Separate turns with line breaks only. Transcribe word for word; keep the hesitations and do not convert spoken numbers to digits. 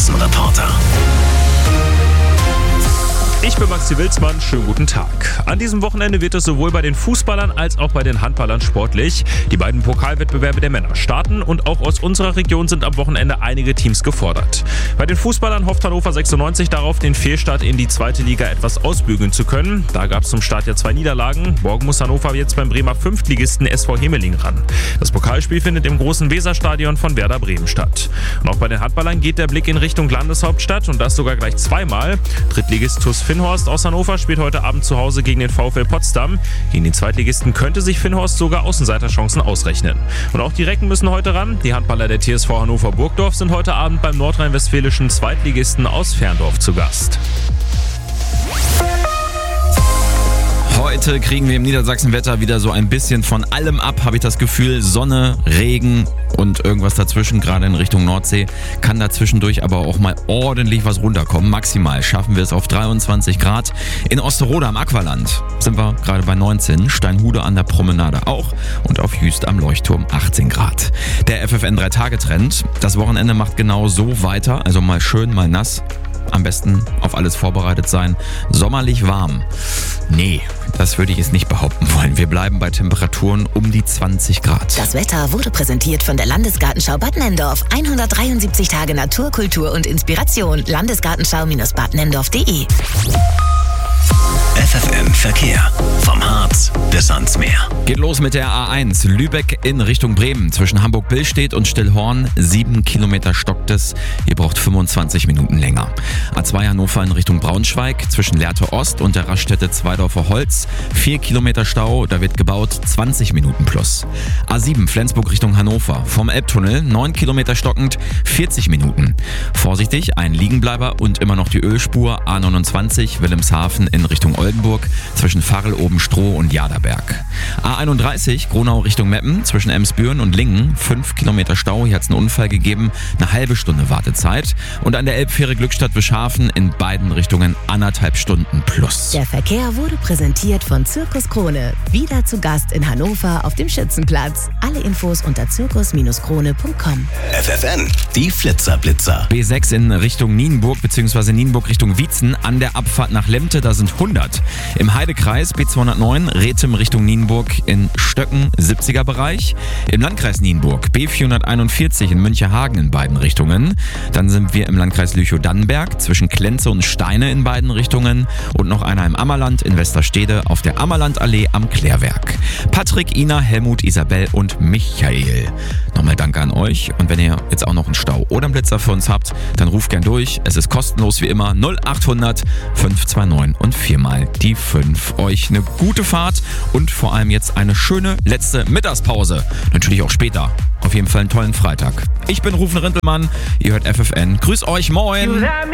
Außenreporter.
Ich bin Maxi Wilsmann, schönen guten Tag. An diesem Wochenende wird es sowohl bei den Fußballern als auch bei den Handballern sportlich. Die beiden Pokalwettbewerbe der Männer starten und auch aus unserer Region sind am Wochenende einige Teams gefordert. Bei den Fußballern hofft Hannover sechsundneunzig darauf, den Fehlstart in die zweite Liga etwas ausbügeln zu können. Da gab es zum Start ja zwei Niederlagen. Morgen muss Hannover jetzt beim Bremer Fünftligisten S V Hemeling ran. Das Pokalspiel findet im großen Weserstadion von Werder Bremen statt. Und auch bei den Handballern geht der Blick in Richtung Landeshauptstadt und das sogar gleich zweimal. Drittligist TuS Finnhorst aus Hannover spielt heute Abend zu Hause gegen den VfL Potsdam. Gegen den Zweitligisten könnte sich Finnhorst sogar Außenseiterchancen ausrechnen. Und auch die Recken müssen heute ran. Die Handballer der T S V Hannover Burgdorf sind heute Abend beim nordrhein-westfälischen Zweitligisten aus Ferndorf zu Gast.
Heute kriegen wir im Niedersachsenwetter wieder so ein bisschen von allem ab, habe ich das Gefühl. Sonne, Regen und irgendwas dazwischen, gerade in Richtung Nordsee. Kann dazwischendurch aber auch mal ordentlich was runterkommen. Maximal schaffen wir es auf dreiundzwanzig Grad. In Osterode am Aqualand sind wir gerade bei neunzehn. Steinhude an der Promenade auch. Und auf Jüst am Leuchtturm achtzehn Grad. Der F F N drei Tage Trend. Das Wochenende macht genau so weiter. Also mal schön, mal nass. Am besten auf alles vorbereitet sein. Sommerlich warm. Nee, das würde ich jetzt nicht behaupten wollen. Wir bleiben bei Temperaturen um die zwanzig Grad.
Das Wetter wurde präsentiert von der Landesgartenschau Bad Nenndorf. hundertdreiundsiebzig Tage Natur, Kultur und Inspiration. Landesgartenschau-bad nenndorf punkt de.
F F N Verkehr. Vom Harz bis ans Meer.
Geht los mit der A eins. Lübeck in Richtung Bremen. Zwischen Hamburg-Billstedt und Stillhorn. Sieben Kilometer stockt es. Ihr braucht fünfundzwanzig Minuten länger. A zwei Hannover in Richtung Braunschweig. Zwischen Lehrte Ost und der Raststätte Zweidorfer Holz. Vier Kilometer Stau. Da wird gebaut. zwanzig Minuten plus. A sieben Flensburg Richtung Hannover. Vom Elbtunnel. Neun Kilometer stockend. vierzig Minuten. Vorsichtig, ein Liegenbleiber und immer noch die Ölspur. A neunundzwanzig Wilhelmshaven in Richtung Oldenburg. Zwischen Farrel-Oben-Stroh und Jaderberg. A einunddreißig Gronau Richtung Meppen. Zwischen Emsbüren und Lingen. fünf Kilometer Stau. Hier hat es einen Unfall gegeben. Eine halbe Stunde Wartezeit. Und an der Elbfähre Glückstadt-Wischhafen in beiden Richtungen anderthalb Stunden plus.
Der Verkehr wurde präsentiert von Zirkus Krone. Wieder zu Gast in Hannover auf dem Schützenplatz. Alle Infos unter zirkus krone punkt com.
F F N, die Flitzerblitzer.
B sechs in Richtung Nienburg bzw. Nienburg Richtung Wietzen. An der Abfahrt nach Lemte, da sind hundert. Im Heidekreis B zweihundertneun Rethem Richtung Nienburg in Stöcken, siebziger Bereich. Im Landkreis Nienburg B vierhunderteinundvierzig in Münchehagen in beiden Richtungen. Dann sind wir im Landkreis Lüchow-Dannenberg zwischen Klenze und Steine in beiden Richtungen. Und noch einer im Ammerland in Westerstede auf der Ammerlandallee am Klärwerk. Patrick, Ina, Helmut, Isabel und Michael. Nochmal danke an euch. Und wenn ihr jetzt auch noch einen Stau oder einen Blitzer für uns habt, dann ruft gern durch. Es ist kostenlos wie immer null achthundert fünf zwei neun und viermal die fünf. Euch eine gute Fahrt und vor allem jetzt eine schöne letzte Mittagspause. Natürlich auch später. Auf jeden Fall einen tollen Freitag. Ich bin Rufen Rintelmann. Ihr hört F F N. Grüß euch, moin!